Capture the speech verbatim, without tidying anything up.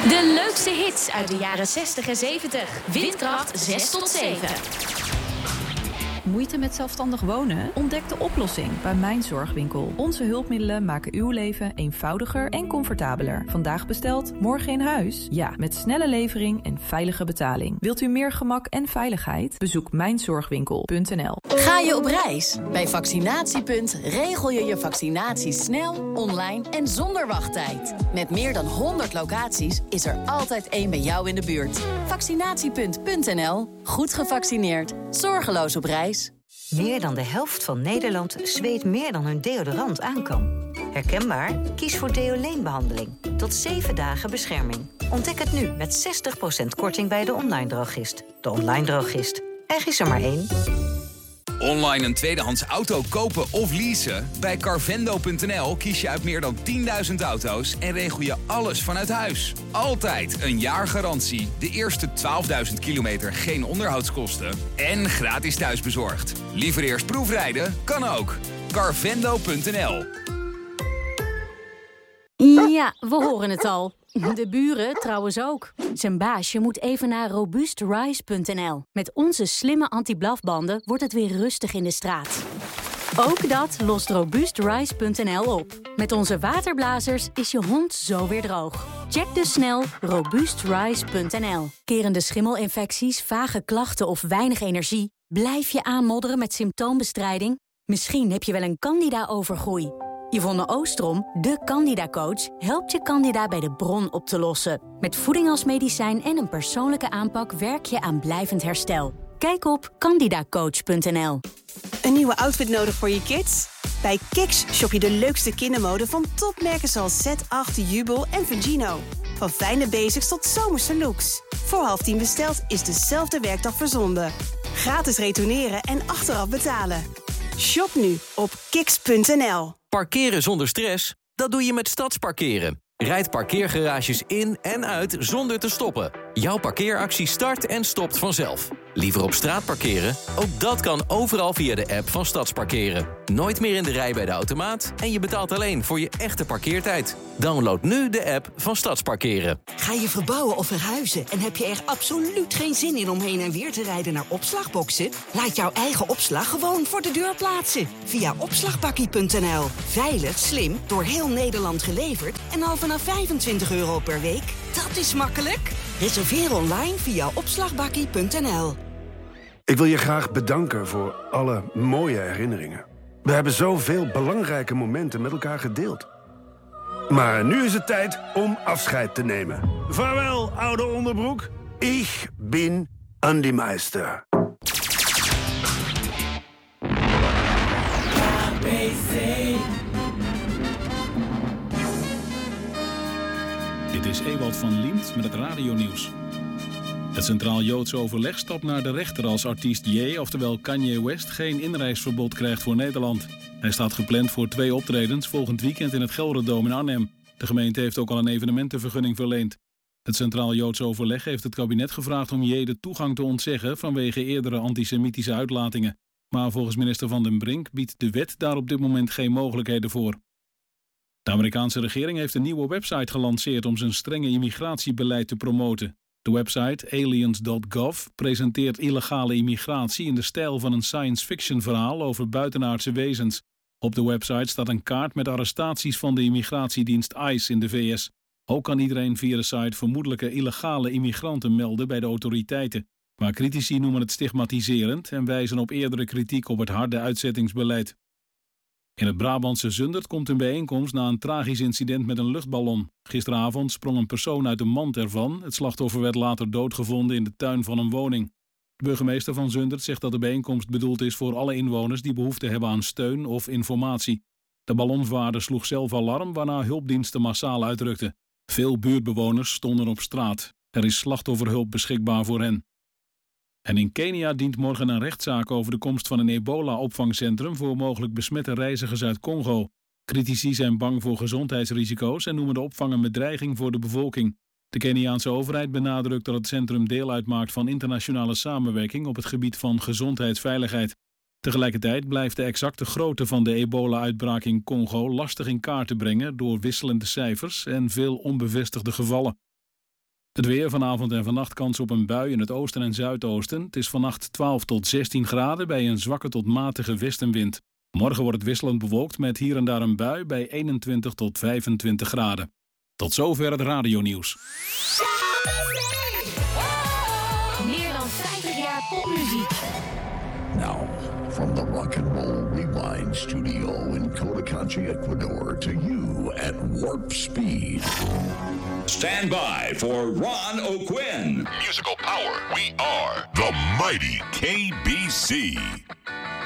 De leukste hits uit de jaren zestig en zeventig. Windkracht zes tot zeven. Moeite met zelfstandig wonen? Ontdek de oplossing bij Mijn Zorgwinkel. Onze hulpmiddelen maken uw leven eenvoudiger en comfortabeler. Vandaag besteld, morgen in huis? Ja, met snelle levering en veilige betaling. Wilt u meer gemak en veiligheid? Bezoek mijn zorgwinkel punt n l. Ga je op reis? Bij Vaccinatiepunt regel je je vaccinatie snel, online en zonder wachttijd. Met meer dan honderd locaties is er altijd één bij jou in de buurt. Vaccinatiepunt punt n l. Goed gevaccineerd. Zorgeloos op reis. Meer dan de helft van Nederland zweet meer dan hun deodorant aan kan. Herkenbaar? Kies voor Deoleen-behandeling. Tot zeven dagen bescherming. Ontdek het nu met zestig procent korting bij de online drogist. De online drogist. Er is er maar één. Online een tweedehands auto kopen of leasen? Bij carvendo punt n l kies je uit meer dan tienduizend auto's en regel je alles vanuit huis. Altijd een jaar garantie, de eerste twaalfduizend kilometer geen onderhoudskosten en gratis thuisbezorgd. Liever eerst proefrijden? Kan ook. carvendo punt n l. Ja, we horen het al. De buren trouwens ook. Zijn baasje moet even naar robust rise punt n l. Met onze slimme anti-blafbanden wordt het weer rustig in de straat. Ook dat lost robust rise punt n l op. Met onze waterblazers is je hond zo weer droog. Check dus snel robust rise punt n l. Kerende schimmelinfecties, vage klachten of weinig energie? Blijf je aanmodderen met symptoombestrijding? Misschien heb je wel een candida-overgroei. Yvonne Oostrom, de Candida-coach, helpt je candida bij de bron op te lossen. Met voeding als medicijn en een persoonlijke aanpak werk je aan blijvend herstel. Kijk op candida coach punt n l. Een nieuwe outfit nodig voor je kids? Bij Kiks shop je de leukste kindermode van topmerken zoals Z acht, Jubel en Vigino. Van fijne basics tot zomerse looks. Voor half tien besteld is dezelfde werkdag verzonden. Gratis retourneren en achteraf betalen. Shop nu op kiks punt n l. Parkeren zonder stress? Dat doe je met Stadsparkeren. Rijd parkeergarages in en uit zonder te stoppen. Jouw parkeeractie start en stopt vanzelf. Liever op straat parkeren? Ook dat kan overal via de app van Stadsparkeren. Nooit meer in de rij bij de automaat en je betaalt alleen voor je echte parkeertijd. Download nu de app van Stadsparkeren. Ga je verbouwen of verhuizen en heb je er absoluut geen zin in om heen en weer te rijden naar opslagboxen? Laat jouw eigen opslag gewoon voor de deur plaatsen. Via opslagbakkie punt n l. Veilig, slim, door heel Nederland geleverd en al vanaf vijfentwintig euro per week. Dat is makkelijk. Reserveer online via opslagbakkie punt n l. Ik wil je graag bedanken voor alle mooie herinneringen. We hebben zoveel belangrijke momenten met elkaar gedeeld. Maar nu is het tijd om afscheid te nemen. Vaarwel, oude onderbroek. Ik ben Andy Meister. Dit is Ewald van Liemt met het radionieuws. Het Centraal Joods Overleg stapt naar de rechter als artiest Ye, oftewel Kanye West, geen inreisverbod krijgt voor Nederland. Hij staat gepland voor twee optredens volgend weekend in het Gelderdoom in Arnhem. De gemeente heeft ook al een evenementenvergunning verleend. Het Centraal Joods Overleg heeft het kabinet gevraagd om Ye de toegang te ontzeggen vanwege eerdere antisemitische uitlatingen. Maar volgens minister Van den Brink biedt de wet daar op dit moment geen mogelijkheden voor. De Amerikaanse regering heeft een nieuwe website gelanceerd om zijn strenge immigratiebeleid te promoten. De website aliens punt gov presenteert illegale immigratie in de stijl van een science fiction verhaal over buitenaardse wezens. Op de website staat een kaart met arrestaties van de immigratiedienst ICE in de V S. Ook kan iedereen via de site vermoedelijke illegale immigranten melden bij de autoriteiten. Maar critici noemen het stigmatiserend en wijzen op eerdere kritiek op het harde uitzettingsbeleid. In het Brabantse Zundert komt een bijeenkomst na een tragisch incident met een luchtballon. Gisteravond sprong een persoon uit de mand ervan. Het slachtoffer werd later doodgevonden in de tuin van een woning. De burgemeester van Zundert zegt dat de bijeenkomst bedoeld is voor alle inwoners die behoefte hebben aan steun of informatie. De ballonvaarder sloeg zelf alarm, waarna hulpdiensten massaal uitrukten. Veel buurtbewoners stonden op straat. Er is slachtofferhulp beschikbaar voor hen. En in Kenia dient morgen een rechtszaak over de komst van een ebola-opvangcentrum voor mogelijk besmette reizigers uit Congo. Critici zijn bang voor gezondheidsrisico's en noemen de opvang een bedreiging voor de bevolking. De Keniaanse overheid benadrukt dat het centrum deel uitmaakt van internationale samenwerking op het gebied van gezondheidsveiligheid. Tegelijkertijd blijft de exacte grootte van de ebola-uitbraak in Congo lastig in kaart te brengen door wisselende cijfers en veel onbevestigde gevallen. Het weer vanavond en vannacht kans op een bui in het oosten en zuidoosten. Het is vannacht twaalf tot zestien graden bij een zwakke tot matige westenwind. Morgen wordt het wisselend bewolkt met hier en daar een bui bij eenentwintig tot vijfentwintig graden. Tot zover het radionieuws. Meer dan vijftig jaar popmuziek. Now, from the Rock and Roll Rewind Studio in Cotacachi, Ecuador, to you at warp speed. Stand by for Ron O'Quinn. Musical power. We are the mighty K B C.